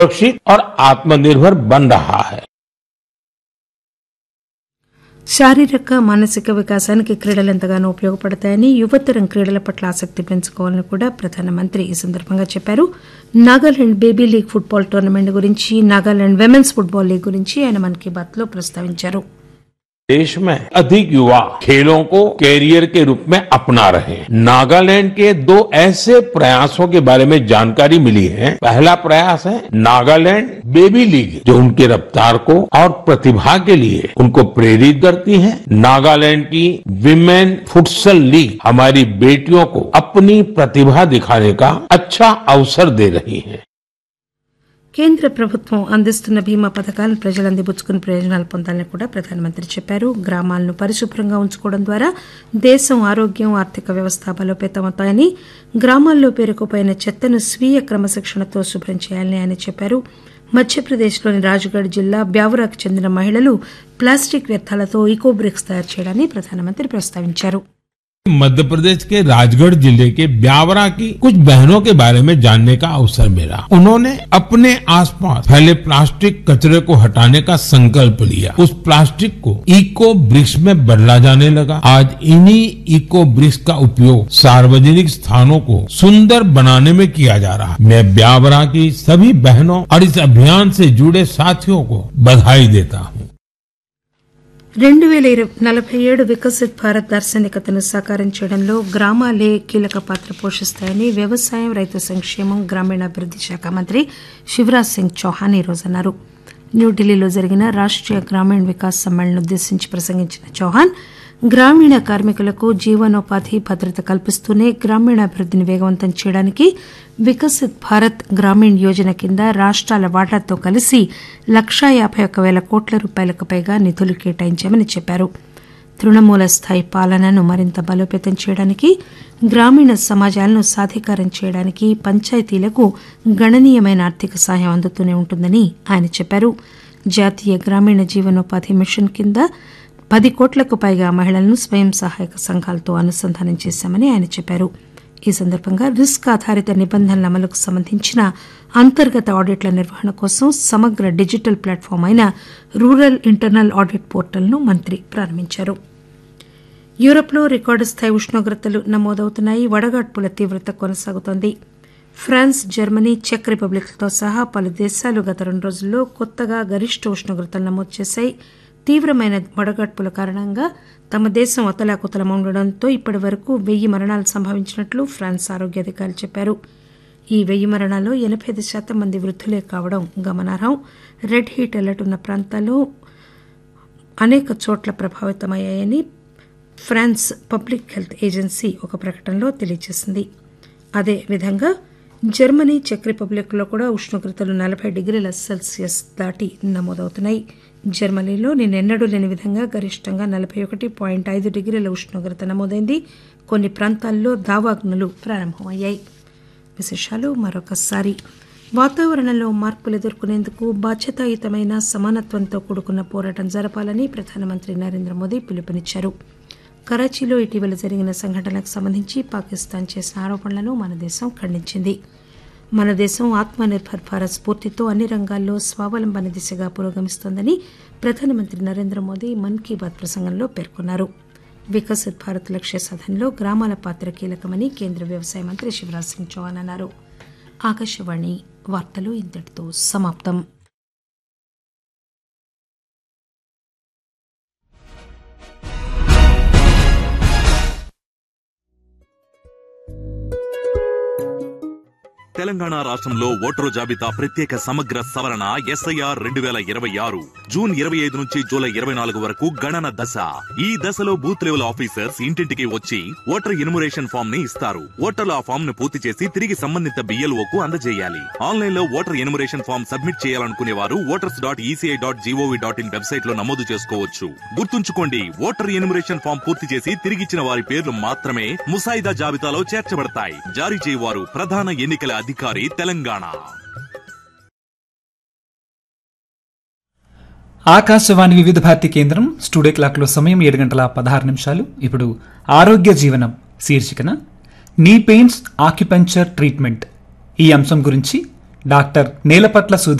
सुरक्षित और आत्मनिर्भर बन रहा है। శారీరక మానసిక వికాసానికి క్రీడలు ఎంతగానో ఉపయోగపడతాయని యువతరం క్రీడల పట్ల ఆసక్తి పెంచుకోవాలని కూడా ప్రధానమంత్రి ఈ సందర్భంగా చెప్పారు. Nagaland baby league football tournament గురించి, నాగాలాండ్ విమెన్స్ ఫుట్బాల్ లీగ్ గురించి ఆయన మన్ కీ బాత్ లో ప్రస్తావించారు. देश में अधिक युवा खेलों को कैरियर के रूप में अपना रहे हैं। नागालैंड के दो ऐसे प्रयासों के बारे में जानकारी मिली है। पहला प्रयास है नागालैंड बेबी लीग, जो उनकी रफ्तार को और प्रतिभा के लिए उनको प्रेरित करती है। नागालैंड की विमेन फुटसल लीग हमारी बेटियों को अपनी प्रतिभा दिखाने का अच्छा अवसर दे रही है. కేంద్ర ప్రభుత్వం అందిస్తున్న బీమా పథకాలను ప్రజలు అందిపుచ్చుకుని ప్రయోజనాలు పొందాలని కూడా ప్రధానమంత్రి చెప్పారు. గ్రామాలను పరిశుభ్రంగా ఉంచుకోవడం ద్వారా దేశం ఆరోగ్యం, ఆర్థిక వ్యవస్థ బలోపేతమవుతాయని, గ్రామాల్లో పేరుకుపోయిన చెత్తను స్వీయ క్రమశిక్షణతో శుభ్రం చేయాలని ఆయన చెప్పారు. మధ్యప్రదేశ్లోని రాజ్గఢ్ జిల్లా బ్యావరాకు చెందిన మహిళలు ప్లాస్టిక్ వ్యర్థాలతో ఈకో బ్రిక్స్ తయారు చేయడాన్ని ప్రధానమంత్రి ప్రస్తావించారు. मध्य प्रदेश के राजगढ़ जिले के ब्यावरा की कुछ बहनों के बारे में जानने का अवसर मिला. उन्होंने अपने आसपास फैले प्लास्टिक कचरे को हटाने का संकल्प लिया. उस प्लास्टिक को इको ब्रिक्स में बदला जाने लगा. आज इन्हीं इको ब्रिक्स का उपयोग सार्वजनिक स्थानों को सुंदर बनाने में किया जा रहा है. मैं ब्यावरा की सभी बहनों और इस अभियान से जुड़े साथियों को बधाई देता हूँ. 2047 వికసిత్ భారత్ దార్శనికతను సాకారం చేయడంలో గ్రామాలే కీలక పాత్ర పోషిస్తాయని వ్యవసాయం, రైతు సంక్షేమం, గ్రామీణాభివృద్ది శాఖ మంత్రి శివరాజ్ సింగ్ చౌహాన్ ఈరోజు అన్నారు. న్యూఢిల్లీలో జరిగిన రాష్ట్రీయ గ్రామీణ వికాస్ సమ్మేళనం ఉద్దేశించి ప్రసంగించిన చౌహాన్ గ్రామీణ కార్మికులకు జీవనోపాధి భద్రత కల్పిస్తూనే గ్రామీణాభివృద్దిని వేగవంతం చేయడానికి వికసిత్ భారత్ గ్రామీణ్ యోజన కింద రాష్ట్రాల వాటాతో కలిసి 151,000 కోట్ల రూపాయలకు పైగా నిధులు కేటాయించామని చెప్పారు. తృణమూల స్థాయి పాలనను మరింత బలోపేతం చేయడానికి, గ్రామీణ సమాజాలను సాధికారం చేయడానికి పంచాయతీలకు గణనీయమైన ఆర్థిక సహాయం అందుతూనే ఉంటుందని ఆయన చెప్పారు. జాతీయ గ్రామీణ జీవనోపాధి మిషన్ కింద 10 కోట్లకు పైగా మహిళలను స్వయం సహాయక సంఘాలతో అనుసంధానం చేశామని ఆయన చెప్పారు. ఈ సందర్భంగా రిస్క్ ఆధారిత నిబంధనల అమలుకు సంబంధించిన అంతర్గత ఆడిట్ల నిర్వహణ కోసం సమగ్ర డిజిటల్ ప్లాట్ఫామ్ అయిన రూరల్ ఇంటర్నల్ ఆడిట్ పోర్టల్ను మంత్రి ప్రారంభించారు. యూరప్లో రికార్డు స్థాయి ఉష్ణోగ్రతలు నమోదవుతున్నాయి. వడగాడ్పుల తీవ్రత కొనసాగుతోంది. ఫ్రాన్స్, జర్మనీ, చెక్ రిపబ్లిక్లతో సహా పలు దేశాలు గత 2 రోజుల్లో కొత్తగా గరిష్ట ఉష్ణోగ్రతలు నమోదు చేశాయి. తీవ్రమైన వడగాడ్పుల కారణంగా తమ దేశం అతలాకుతలమవడంతో ఇప్పటి వరకు 1000 మరణాలు సంభవించినట్లు ఫ్రాన్స్ ఆరోగ్య అధికారులు చెప్పారు. ఈ 1000 మరణాల్లో 85% మంది వృద్ధులే కావడం గమనార్హం. రెడ్ హీట్ అలర్ట్ ఉన్న ప్రాంతాల్లో అనేక చోట్ల ప్రభావితమయ్యాయని ఫ్రాన్స్ పబ్లిక్ హెల్త్ ఏజెన్సీ ఒక ప్రకటనలో తెలియజేసింది. అదేవిధంగా జర్మనీ, చెక్ రిపబ్లిక్లో కూడా ఉష్ణోగ్రతలు 40 డిగ్రీల సెల్సియస్ దాటి నమోదవుతున్నాయి. జర్మనీలో నిన్నెన్నడూ లేని విధంగా గరిష్టంగా 41.5 డిగ్రీల ఉష్ణోగ్రత నమోదైంది. కొన్ని ప్రాంతాల్లో దావాగ్నులు ప్రారంభమయ్యాయి. విశేషాలు మరొకసారి. వాతావరణంలో మార్పులు ఎదుర్కొనేందుకు బాధ్యతాయుతమైన సమానత్వంతో కూడుకున్న పోరాటం జరపాలని ప్రధానమంత్రి నరేంద్ర మోదీ పిలుపునిచ్చారు. కరాచీలో ఇటీవల జరిగిన సంఘటనలకు సంబంధించి పాకిస్తాన్ చేసిన ఆరోపణలను మన దేశం ఖండించింది. మన దేశం ఆత్మనిర్భర్ భారత్ స్ఫూర్తితో అన్ని రంగాల్లో స్వావలంబన దిశగా పురోగమిస్తోందని ప్రధానమంత్రి నరేంద్ర మోదీ మన్ కీ బాత్ ప్రసంగంలో పేర్కొన్నారు. వికసిత్ భారత్ లక్ష్య సాధనలో గ్రామాల పాత్ర కీలకమని కేంద్ర వ్యవసాయ మంత్రి శివరాజ్ సింగ్ చౌహాన్ అన్నారు. ఆకాశవాణి వార్తలు ఇంతటితో సమాప్తం. తెలంగాణ రాష్ట్రంలో ఓటరు జాబితా ప్రత్యేక సమగ్ర సవరణ SIR 2026 జూన్ 25 నుంచి జూలై 24 వరకు గణన దశ. ఈ దశలో బూత్ లెవెల్ ఆఫీసర్స్ ఇంటింటికి వచ్చి ఓటర్ ఎన్యుమరేషన్ ఫామ్ ని ఇస్తారు. ఓటర్లు ఆ ఫామ్ ను పూర్తి చేసి తిరిగి సంబంధిత BLOకు అందజేయాలి. ఆన్లైన్ లో ఓటర్ ఎన్యుమరేషన్ ఫామ్ సబ్మిట్ చేయాలనుకునే వారు voters.eci.gov.in వెబ్సైట్ లో నమోదు చేసుకోవచ్చు. గుర్తుంచుకోండి, ఓటర్ ఎన్యుమరేషన్ ఫామ్ పూర్తి చేసి తిరిగిచ్చిన వారి పేర్లు మాత్రమే ముసాయిదా జాబితాలో చేర్చబడతాయి. జారీ చేయవారు ప్రధాన ఎన్నికల అధికారి, తెలంగాణ. ఆకాశవాణి వివిధ భారతి కేంద్రం. స్టూడియో క్లాక్ లో సమయం 7:16. ఇప్పుడు ఆరోగ్య జీవనం శీర్షికన నీ పెయిన్స్ ఆక్యుపంక్చర్ ట్రీట్మెంట్ ఈ అంశం గురించి డాక్టర్ నేలపట్ల